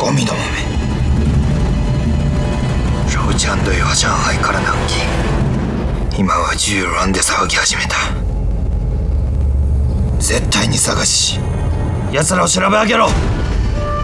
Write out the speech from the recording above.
ゴミどもめ。ローチ&イは上海から南京、今は十蘭で騒ぎ始めた。絶対に探し奴らを調べ上げろ。